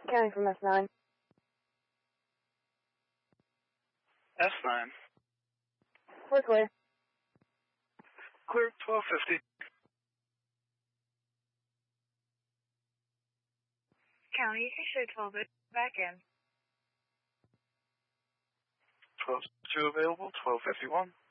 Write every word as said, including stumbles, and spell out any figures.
County from S nine. S nine. We're clear. Clear, twelve fifty. County, you can show twelve back in. twelve two available, twelve fifty-one.